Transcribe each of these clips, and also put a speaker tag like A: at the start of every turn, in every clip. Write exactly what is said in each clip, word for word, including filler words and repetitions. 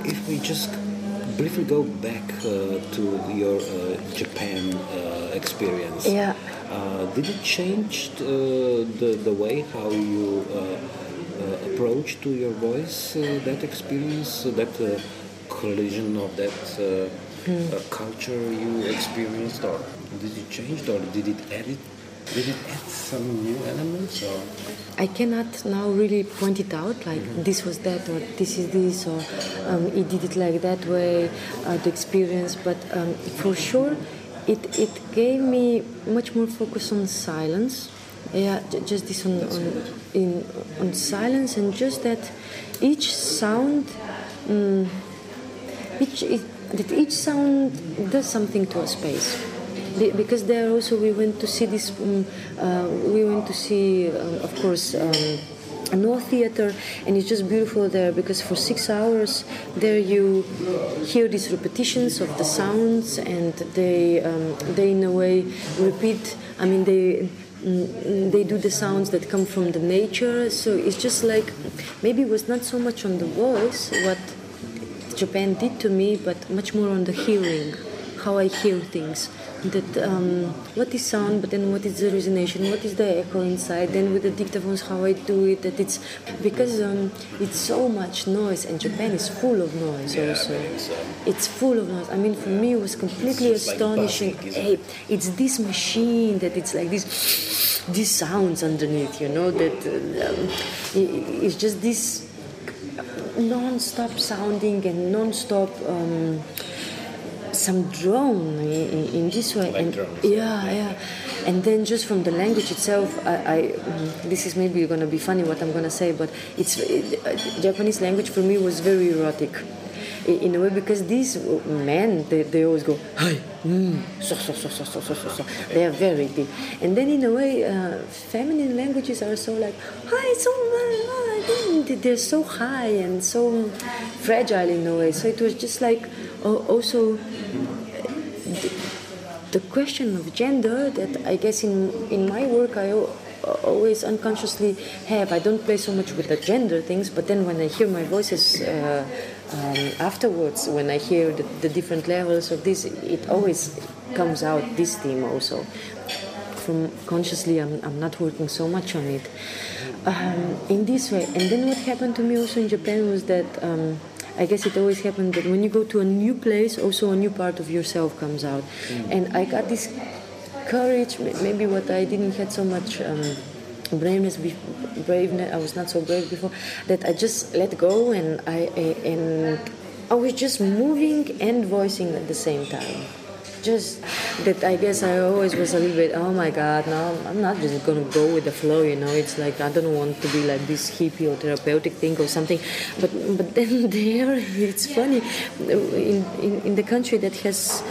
A: if we just briefly go back uh, to your uh, Japan uh, experience,
B: Yeah.
A: uh, did it change uh, the the way how you uh, uh, approach to your voice uh, that experience, uh, that uh, collision of that uh, uh, culture you experienced, or did it change, or did it add it? Did it add some new elements, or?
B: I cannot now really point it out, like
A: Mm-hmm.
B: this was that, or this is this, or um, he did it like that way, uh, the experience. But um, for sure, it it gave me much more focus on silence. Yeah, j- just this on on, in, on silence, and just that each sound, um, each it, that each sound does something to a space. Be- because there also we went to see this um, uh, we went to see um, of course um, a Noah theater, and it's just beautiful there because for six hours there you hear these repetitions of the sounds, and they um, they in a way repeat. I mean they mm, they do the sounds that come from the nature, so it's just like maybe it was not so much on the voice what Japan did to me, but much more on the hearing, how I hear things. That um, what is sound, but then what is the resonation, what is the echo inside, then with the dictaphones how I do it, that it's because um, it's so much noise, and Japan is full of noise also. It's full of noise. I mean, for me it was completely
A: It's like
B: astonishing.
A: buzzing, isn't
B: Hey, it's this machine that it's like this, these sounds underneath, you know, that uh, um, it- it's just this non-stop sounding and non-stop um, some drone in, in this way.
A: Like
B: and
A: drones.
B: yeah, yeah. And then just from the language itself, I, I mm, this is maybe going to be funny what I'm going to say, but it's it, uh, Japanese language for me was very erotic. I- In a way, because these men, they, they always go, hi, mm, so, so, so, so, so, so, so, so. They are very deep. And then in a way, uh, feminine languages are so like, hi, so, uh, they're so high and so fragile in a way. So it was just like, uh, also, the question of gender that I guess in in my work I al- always unconsciously have. I don't play so much with the gender things, but then when I hear my voices uh, um, afterwards, when I hear the, the different levels of this, it always comes out this theme also. From consciously, I'm, I'm not working so much on it um, in this way. And then what happened to me also in Japan was that. Um, I guess it always happened that when you go to a new place, also a new part of yourself comes out. Mm. And I got this courage, maybe what I didn't had so much um, braveness, braveness, I was not so brave before, that I just let go, and I, I and I was just moving and voicing at the same time. Just that I guess I always was a little bit, oh my God, no, I'm not just going to go with the flow, you know. It's like I don't want to be like this hippie or therapeutic thing or something. But but then there, it's funny, in, in, in the country that has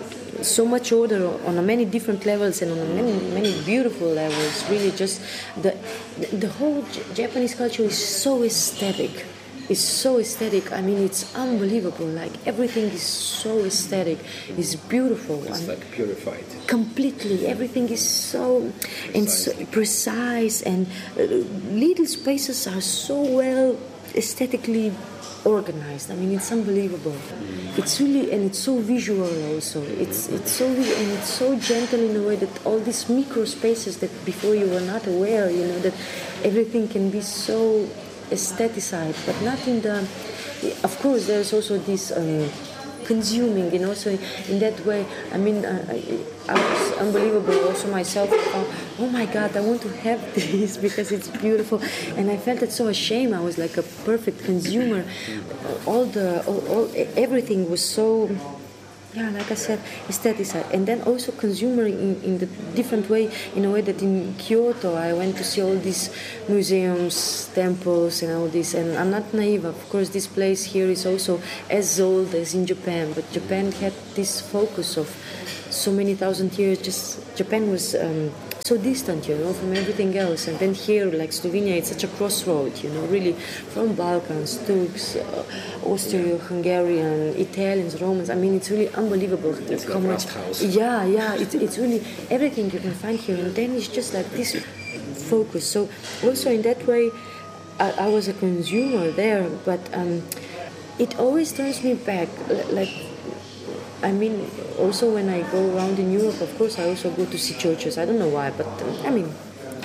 B: so much order on many different levels and on many many beautiful levels, really just the, the whole Japanese culture is so aesthetic. It's so aesthetic. I mean, it's unbelievable. Like everything is so aesthetic. It's beautiful.
A: It's
B: I'm-
A: like purified.
B: completely. Everything is so and so precise, and uh, little spaces are so well aesthetically organized. I mean, it's unbelievable. It's really, and it's so visual also. It's it's so vi- and it's so gentle in a way that all these micro spaces that before you were not aware, you know, that everything can be so aestheticized, but not in the. Of course, there's also this um, consuming, you know. So in that way, I mean, uh, I, I was unbelievable. Also myself, oh, oh my God, I want to have this because it's beautiful, and I felt it so ashamed. I was like a perfect consumer. All the, all, all everything was so. Yeah, like I said, aestheticized, and then also consumer in, in the different way, in a way that in Kyoto I went to see all these museums, temples, and all this. And I'm not naive, of course. This place here is also as old as in Japan, but Japan had this focus of so many thousand years. Just Japan was um, so distant, you know, from everything else. And then here, like Slovenia, it's such a crossroad, you know, really from Balkans, Turks, uh, Austro-Hungarian, Italians, Romans. I mean, it's really unbelievable
A: It's
B: how
A: like
B: much.
A: Rust House.
B: Yeah, yeah, it's it's really everything you can find here, and then it's just like this focus. So also in that way, I, I was a consumer there, but. Um, it always turns me back. Like, I mean, also when I go around in Europe, of course, I also go to see churches. I don't know why, but uh, I mean,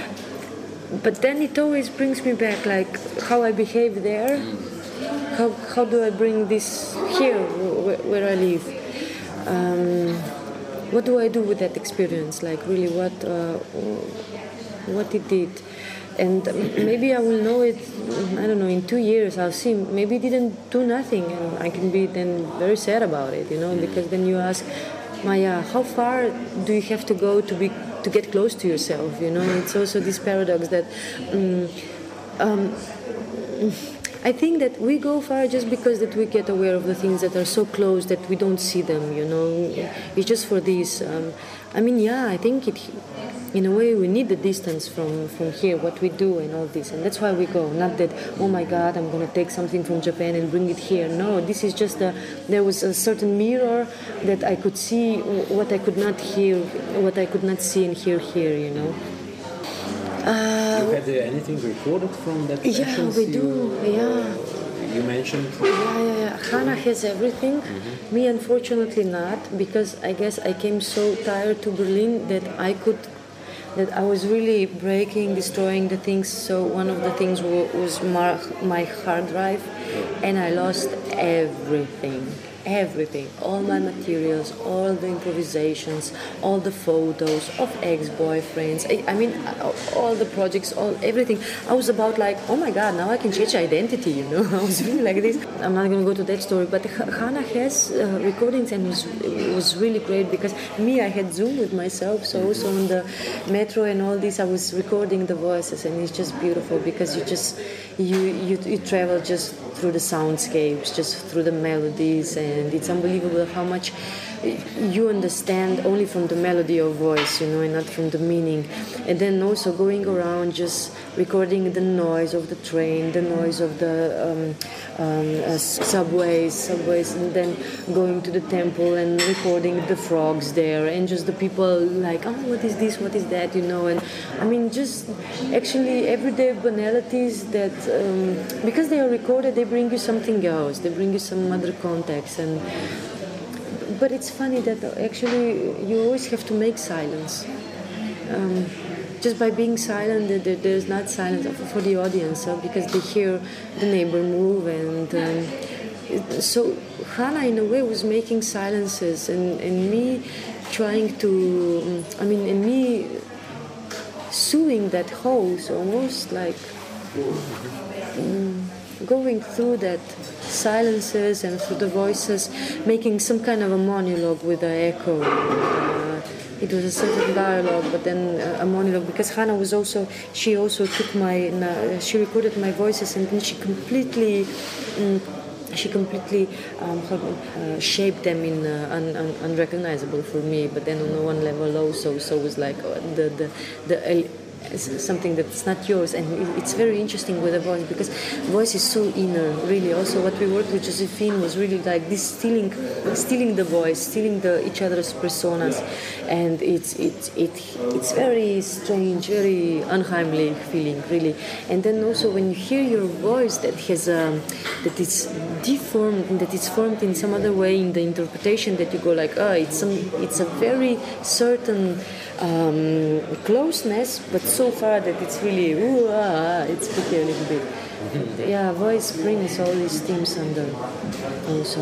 B: but then it always brings me back, like how I behave there. How how do I bring this here, where, where I live? Um, what do I do with that experience? Like, really, what uh, what it did? And maybe I will know it, I don't know, in two years I'll see, maybe it didn't do nothing, and I can be then very sad about it, you know, because then you ask, Maya, how far do you have to go to be to get close to yourself, you know? It's also this paradox that um, um, I think that we go far just because that we get aware of the things that are so close that we don't see them, you know? It's just for this. Um, I mean, yeah, I think it... In a way, we need the distance from, from here, what we do and all this. And that's why we go. Not that, oh my God, I'm going to take something from Japan and bring it here. No, this is just a, there was a certain mirror that I could see what I could not hear, what I could not see and hear here, you know.
A: Uh, you had uh, anything recorded from that sessions?
B: Yeah, we do,
A: you,
B: yeah.
A: Uh, you mentioned?
B: Yeah, yeah, yeah. Hannah has everything. Mm-hmm. Me, unfortunately, not, because I guess I came so tired to Berlin that I could... that I was really breaking, destroying the things. So one of the things was my, my hard drive, and I lost everything, everything, all my materials, all the improvisations, all the photos of ex-boyfriends. I, I mean, all the projects, all everything. I was about like, oh my God, now I can change identity, you know. I was really like this. I'm not going to go to that story, but Hannah has uh, recordings, and it was, it was really great because me, I had Zoom with myself, so also on the metro and all this, I was recording the voices, and it's just beautiful because you just you you, you travel just through the soundscapes, just through the melodies, and it's unbelievable how much you understand only from the melody of voice, you know, and not from the meaning. And then also going around just recording the noise of the train, the noise of the um, um, uh, subways, subways, and then going to the temple and recording the frogs there, and just the people like, oh, what is this, what is that, you know. And I mean, just actually everyday banalities that, um, because they are recorded, they bring you something else, they bring you some other context. And but it's funny that actually you always have to make silence. Um, just by being silent, there's not silence for the audience, uh, because they hear the neighbor move. And um, so Hannah, in a way, was making silences, and, and me trying to, I mean, and me sewing that hose, almost like um, going through that silences and through the voices, making some kind of a monologue with the echo. Uh, it was a certain dialogue, but then uh, a monologue, because Hannah was also, she also took my, uh, she recorded my voices, and then she completely, um, she completely um, uh, shaped them in uh, un, un, unrecognizable for me. But then on one level also, so it was like uh, the the the. Uh, something that's not yours. And it's very interesting with the voice, because voice is so inner, really. Also what we worked with Josephine was really like this stealing stealing the voice, stealing the each other's personas, and it's it's it, it's very strange, very unheimlich feeling, really. And then also when you hear your voice that has um, that it's deformed, that it's formed in some other way in the interpretation, that you go like, oh, it's some it's a very certain um, closeness, but so far that it's really, ooh, ah, it's tricky a little bit. Mm-hmm. Yeah, voice brings all these themes under also.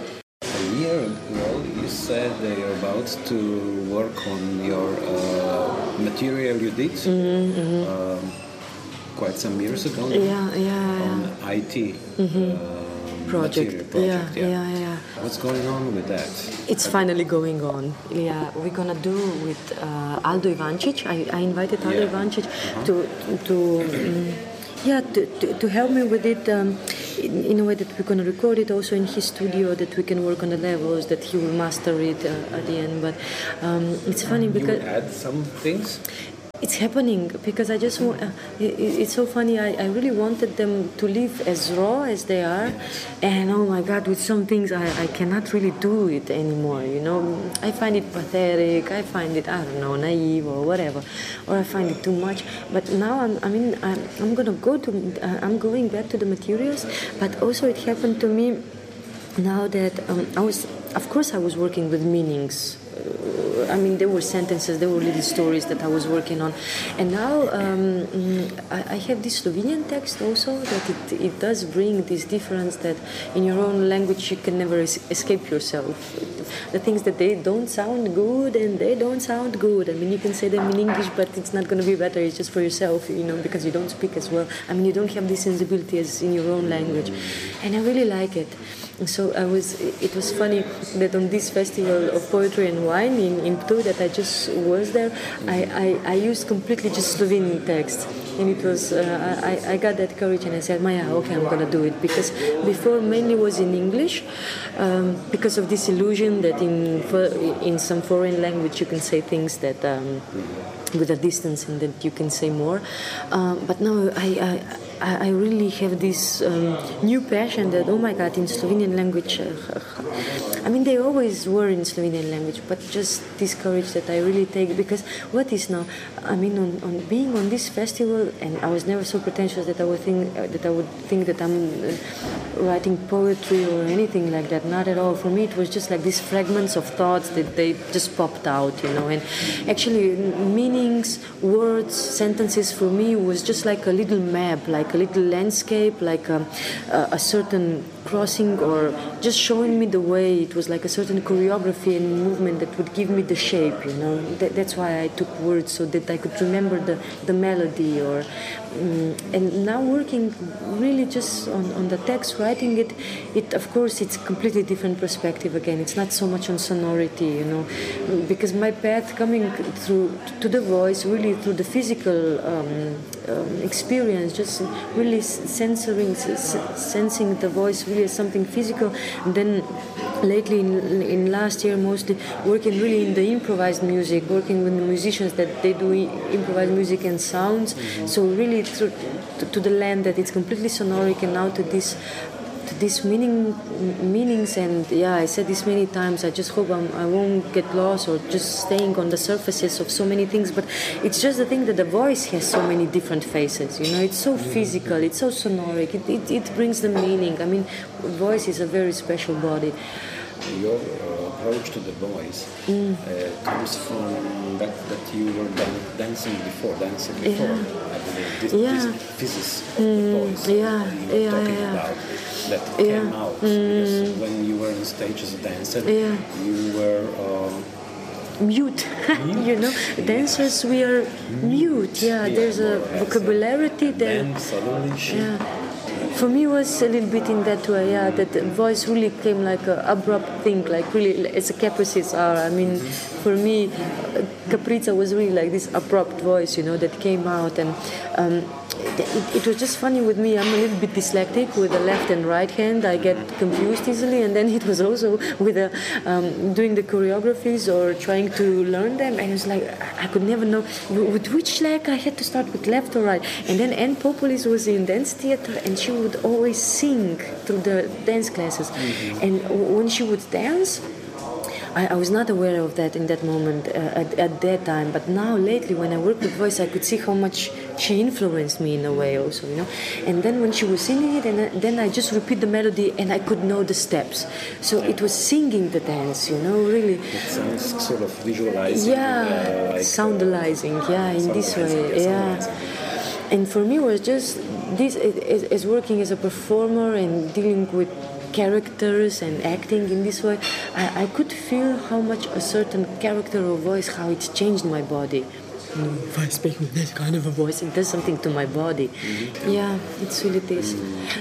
A: A year ago, you said that you're about to work on your uh, material you did
B: mm-hmm, mm-hmm.
A: Um, quite some years ago.
B: Yeah, yeah,
A: on
B: yeah.
A: I T.
B: Mm-hmm.
A: Uh,
B: Project.
A: project.
B: Yeah,
A: yeah,
B: yeah, yeah.
A: What's going on with that?
B: It's finally going on. Yeah, we're gonna do with uh, Aldo Ivancic. I, I invited Aldo
A: yeah.
B: Ivancic
A: uh-huh.
B: to to um, yeah to, to, to help me with it um, in, in a way that we're gonna record it also in his studio, that we can work on the levels, that he will master it uh, at the end. But um, it's funny because
A: you add some things.
B: It's happening because I just want, uh, it, it's so funny. I, I really wanted them to live as raw as they are, and oh my God, with some things I, I cannot really do it anymore. You know, I find it pathetic. I find it, I don't know, naive or whatever, or I find it too much. But now I'm, I mean, I'm, I'm gonna go to, uh, I'm going back to the materials. But also, it happened to me. now that um, I was, of course, I was working with meanings. Uh, I mean, there were sentences, there were little stories that I was working on, and now um, I, I have this Slovenian text also that it, it does bring this difference that in your own language you can never es- escape yourself. The things that they don't sound good and they don't sound good. I mean, you can say them in English, but it's not going to be better. It's just for yourself, you know, because you don't speak as well. I mean, you don't have this sensibility as in your own language, and I really like it. So I was. It was funny that on this festival of poetry and wine in, in Ptuj that I just was there, I, I, I used completely just Slovenian text, and it was. Uh, I I got that courage and I said, Maya, okay, I'm gonna do it, because before mainly was in English, um, because of this illusion that in in some foreign language you can say things that. Um, with a distance and that you can say more, um, but now I, I I really have this um, new passion that, oh my God, in Slovenian language, uh, I mean, they always were in Slovenian language, but just this courage that I really take, because what is now, I mean, on, on being on this festival, and I was never so pretentious that I would think uh, that I would think that I'm uh, writing poetry or anything like that. Not at all. For me, it was just like these fragments of thoughts that they just popped out, you know, and actually meaning. Words, sentences for me was just like a little map, like a little landscape, like a, a, a certain crossing, or just showing me the way. It was like a certain choreography and movement that would give me the shape, you know. That, that's why I took words, so that I could remember the, the melody. Or um, and now working really just on, on the text, writing it, it of course it's completely different perspective again. It's not so much on sonority, you know, because my path coming through to the voice, really through the physical um, um, experience, just really censoring, sensing the voice really as something physical. And then lately, in, in last year, mostly working really in the improvised music, working with the musicians that they do improvised music and sounds. Mm-hmm. So really through, to, to the land that it's completely sonoric, and now to this. These meaning, meanings, and yeah, I said this many times, I just hope I'm, I won't get lost or just staying on the surfaces of so many things, but it's just the thing that the voice has so many different faces, you know, it's so physical, it's so sonoric, it, it, it brings the meaning. I mean, voice is a very special body.
A: Your uh, approach to the voice mm. uh, comes from that, that you were dan- dancing before, dancing before, yeah. I believe, this,
B: yeah.
A: this physics of
B: mm.
A: the voice
B: yeah.
A: that you were
B: yeah,
A: talking
B: yeah.
A: about. That
B: yeah.
A: came out,
B: mm.
A: because when you were on stage as a dancer,
B: yeah.
A: you were uh,
B: mute, mute. You know, dancers, we are mute, mute. Yeah, yeah, there's a vocabulary there.
A: Then suddenly she
B: yeah. For me, it was a little bit in that way, yeah, that the voice really came like an abrupt thing, like really, it's a caprices are. I mean, mm-hmm. for me, Caprica was really like this abrupt voice, you know, that came out. And um, it, it was just funny with me. I'm a little bit dyslexic with the left and right hand. I get confused easily. And then it was also with the, um, doing the choreographies or trying to learn them. And it was like, I could never know with which leg I had to start, with left or right. And then Anne Populis was in dance theater, and she would always sing through the dance classes. Mm-hmm. And w- when she would dance, I, I was not aware of that in that moment, uh, at, at that time. But now, lately, when I work with voice, I could see how much she influenced me in a way also, you know. And then when she was singing it, and I, then I just repeat the melody, and I could know the steps. So it was singing the dance, you know, really.
A: It sounds sort of visualizing.
B: Yeah,
A: uh, like,
B: soundalizing, uh, yeah, in this way, yeah. And for me, it was just this is, is working as a performer and dealing with characters and acting in this way. I, I could feel how much a certain character or voice, how it's changed my body. You know, if I speak with this kind of a voice, it does something to my body. Mm-hmm. Yeah, it's really this.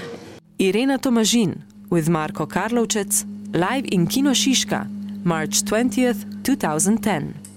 C: Irena Tomažin with Marko Karlovčec, live in Kino Šiška, March twentieth, twenty ten.